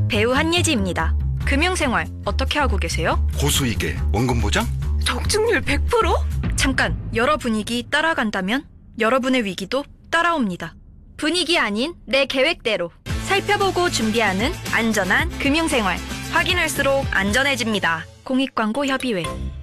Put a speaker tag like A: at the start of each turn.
A: 배우 한예지입니다. 금융생활 어떻게 하고 계세요?
B: 고수익에 원금 보장?
A: 적중률 100%? 잠깐, 여러 분위기 따라간다면 여러분의 위기도 따라옵니다. 분위기 아닌 내 계획대로 살펴보고 준비하는 안전한 금융생활. 확인할수록 안전해집니다. 공익광고협의회.